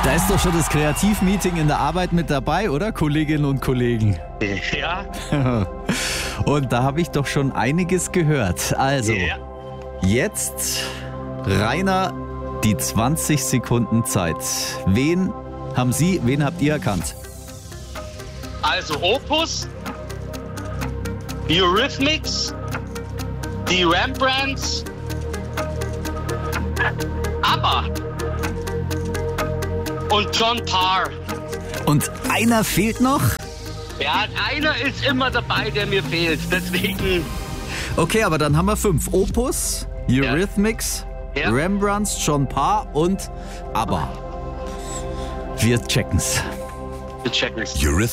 Da ist doch schon das Kreativmeeting in der Arbeit mit dabei, oder, Kolleginnen und Kollegen? Ja. Und da habe ich doch schon einiges gehört. Also, Ja. jetzt, Rainer, die 20 Sekunden Zeit. Wen habt ihr erkannt? Also Opus, die Eurythmics, die Rembrandts, ABBA und John Parr. Und einer fehlt noch? Ja, einer ist immer dabei, der mir fehlt. Deswegen, Okay, aber dann haben wir 5. Opus, Eurythmics, Ja. Rembrandts, John Parr und ABBA. Wir checken's. wir checken es.